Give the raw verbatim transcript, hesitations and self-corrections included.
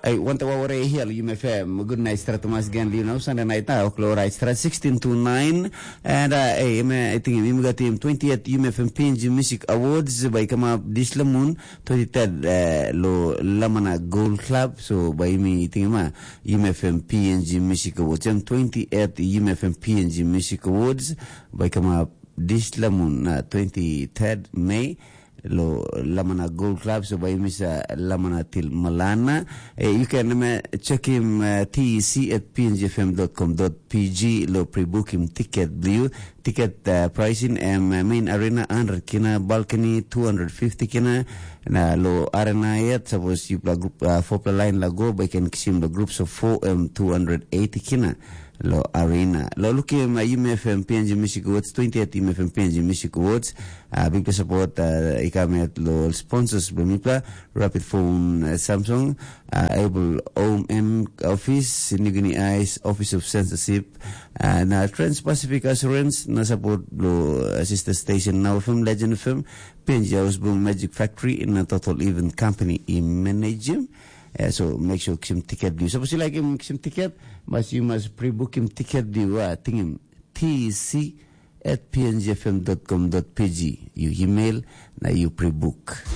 Ay, wanta wawara hiyal U M F M. Good night, Stra Tomas Gan Lino. Sunday night na, Chloride Stra sixteen to nine. And, uh, ay, I think, imiga team twentieth U M F M P N G Music Awards by kama Dislamun, twenty-third, uh, lo Lamana Gold Club. So, by me, tingin ma, U M F M P N G Music Awards. Yung twentieth U M F M P N G Music Awards by kama Dislamun, uh, twenty-third May. Lo Lamana Gold Club, so by Mister Lamana till Malana. Uh, you can uh, check him uh, T E C at p n g f m dot com dot p g. Lo pre-book him ticket blue ticket uh, pricing um, uh, main arena one hundred kina, balcony two hundred fifty kina. Na lo arena yet suppose you play group uh, four play line la go by can kisim the groups of four um two hundred eighty kina. Lo arena lo look him uh, U M F M P N G Music Awards twentieth U M F M P N G Music Awards uh, big support uh, ikamet lo sponsors bumipla Rapid Phone uh, Samsung uh, Able O M Office Niguni Eyes Office of Censorship uh, na Trans-Pacific Assurance na support lo uh, sister station Now F M Legend F M P N G House Boom Magic Factory in a Total Event Company in manage. Uh, so make sure kisim ticket due. Suppose you like him kisim ticket, but you must pre-book him ticket due. Uh, ting him T C at p n g f m dot com dot p g. You email, na you pre-book.